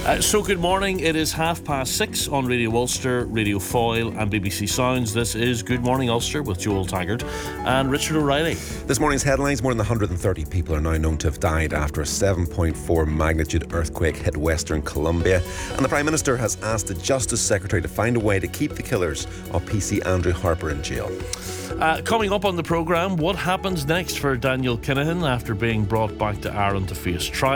So good morning. It is 6:30 on Radio Ulster, Radio Foyle and BBC Sounds. This is Good Morning Ulster with Joel Taggart and Richard O'Reilly. This morning's headlines: more than 130 people are now known to have died after a 7.4 magnitude earthquake hit Western Colombia. And the Prime Minister has asked the Justice Secretary to find a way to keep the killers of PC Andrew Harper in jail. Coming up on the programme, what happens next for Daniel Kinahan after being brought back to Ireland to face trial?